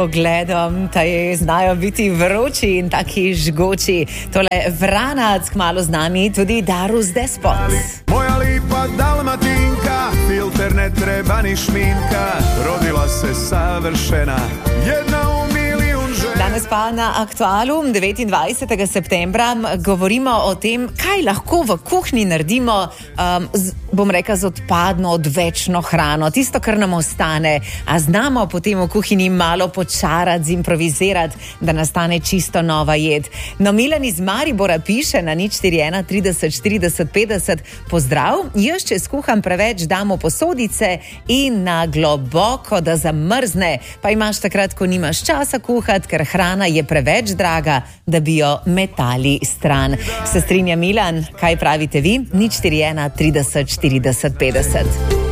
Pogledom, da znajo biti vroči in taki žgoči. Tole Vranac, kmalu z nami, tudi Darus Despot. Moja lipa Dalmatinka, filter ne treba ni šminka, rodila se savršena, jedna u milijun žena. Danes pa na Aktualu 29. septembra govorimo o tem, kaj lahko v kuhinji naredimo, z odpadno, odvečno hrano, tisto, kar nam ostane, a znamo potem v kuhinji malo počarati, zimprovizirati, da nastane čisto nova jed. No, Milan iz Maribora piše na 041 30 40 50, pozdrav, jaz če skuham preveč, damo posodice in na globoko, da zamrzne, pa imaš takrat, ko nimaš časa kuhati, ker hrana je preveč draga, da bi jo metali stran. Se strinja Milan, kaj pravite vi? 041 30 40 50.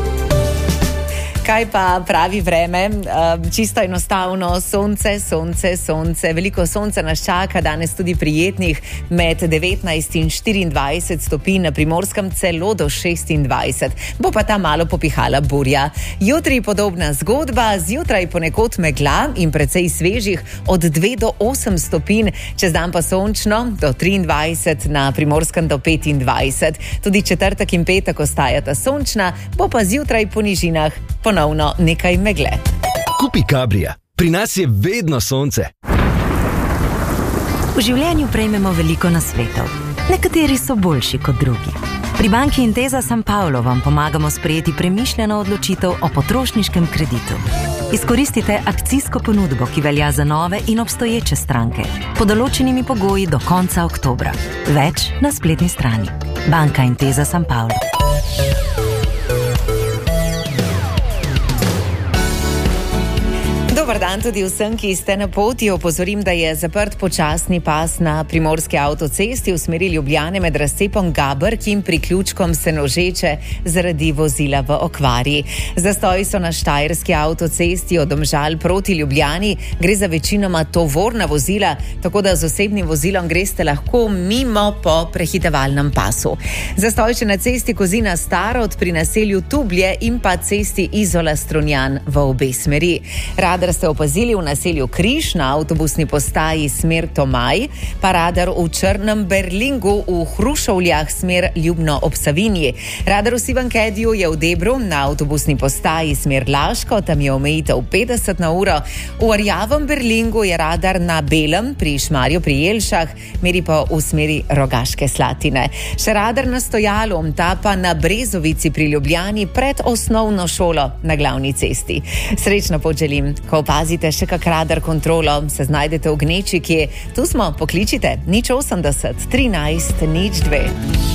Kaj pa pravi vreme? Čisto enostavno, sonce, veliko sonca nas čaka, danes tudi prijetnih med 19 in 24 stopinj, na Primorskem celo do 26. Bo pa tam malo popihala burja. Jutri podobna zgodba, zjutraj ponekod megla in precej svežih od 2 do 8 stopinj, čez dan pa sončno do 23, na Primorskem do 25. Tudi četrtek in petek ostajata sončna, bo pa zjutraj po nižinah ponovno nekaj megle. Kupi Cabria. Pri nas je vedno sonce. V življenju prejmemo veliko nasvetov. Nekateri so boljši kot drugi. Pri banki Intesa San Paolo vam pomagamo sprejeti premišljeno odločitev o potrošniškem kreditu. Izkoristite akcijsko ponudbo, ki velja za nove in obstoječe stranke, pod določenimi pogoji do konca oktobra. Več na spletni strani. Banka Intesa San Paolo. Dobar dan tudi vsem, ki ste na poti. Opozorim, da je zaprt počasni pas na primorski avtocesti v smeri Ljubljane med razcepom Gabrk in priključkom Senožeče zaradi vozila v okvari. Zastoji so na štajerski avtocesti od Domžal proti Ljubljani. Gre za večinoma tovorna vozila, tako da z osebnim vozilom greste lahko mimo po prehitevalnem pasu. Zastoj še na cesti Kozina Starod pri naselju Tublje in pa cesti Izola Strunjan v obe smeri. Radar ste opazili v naselju Križ na avtobusni postaji smer Tomaj, pa radar v Črnem Berlingu v Hrušovljah smer Ljubno ob Savinji. Radar v Sivankediju je v Debru na avtobusni postaji smer Laško, tam je omejitev 50 na uro. V Rjavem Berlingu je radar na Belem pri Šmarju pri Jelšah, meri pa v smeri Rogaške Slatine. Še radar na Stojalu, ta pa na Brezovici pri Ljubljani pred osnovno šolo na glavni cesti. Srečno pot želim. Ko opazite še kak radar kontrolo, se znajdete v Gneči, ki tu smo, pokličite 080 13 02.